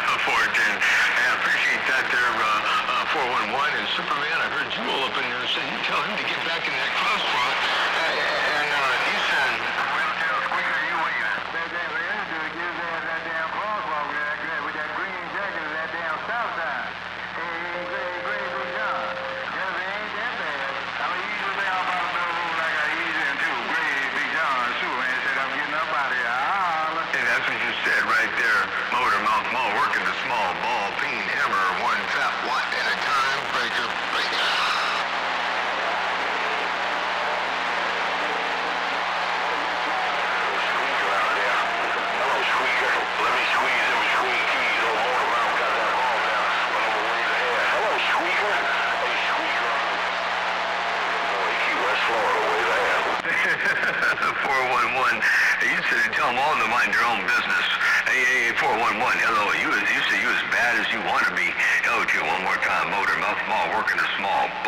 410. I appreciate that there, 411. And Superman, I heard Jewel up in there say you tell him to get back in that crosswalk. And he said, well, tell Squeaker, you wait. That damn do it gives that damn crosswalk with that green jacket and that damn stop sign. Hey, Greg Big John. Just ain't that bad. I mean, you just lay off out of the room like I easy and too. Greg Big John, Superman said I'm getting up out of here. Holla. And that's what you said right there. Motor mouth mall working the small ball peen hammer, one fat watt at a time. Breaker, breaker. Squeaker out there. Hello, Squeaker. Let me squeeze them squeak keys. Old motor mouth got that ball down. But I'm gonna wave ahead. Hello, Squeaker. Hey, Squeaker. Boy, Key West, Florida, wave ahead. 411. You said tell them all to mind their own business. Hey, 411. Hello. You say you as bad as you want to be. Hello to you one more time. Motor mouth mall working a small ball.